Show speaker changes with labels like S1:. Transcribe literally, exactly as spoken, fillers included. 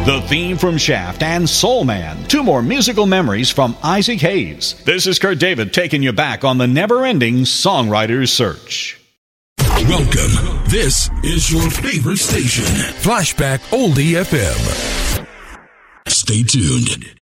S1: The theme from Shaft and Soul Man. Two more musical memories from Isaac Hayes. This is Kurt David taking you back on the never-ending songwriter's search.
S2: Welcome. This is your favorite station, Flashback Oldie F M. Stay tuned.